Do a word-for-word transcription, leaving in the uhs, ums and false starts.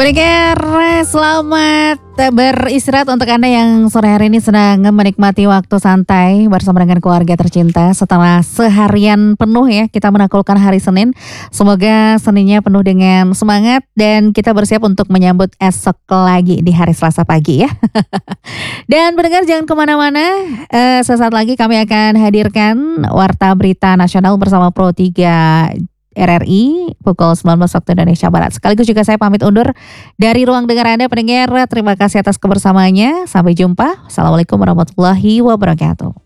Pendengar, selamat beristirahat untuk Anda yang sore hari ini sedang menikmati waktu santai bersama dengan keluarga tercinta setelah seharian penuh ya kita menaklukkan hari Senin. Semoga Seninnya penuh dengan semangat dan kita bersiap untuk menyambut esok lagi di hari Selasa pagi ya. Dan pendengar jangan kemana-mana, eh, sesaat lagi kami akan hadirkan Warta Berita Nasional bersama Pro tiga R R I pukul sembilan belas waktu Indonesia Barat. Sekaligus juga saya pamit undur dari ruang dengar Anda pendengar. Terima kasih atas kebersamaannya. Sampai jumpa. Assalamualaikum warahmatullahi wabarakatuh.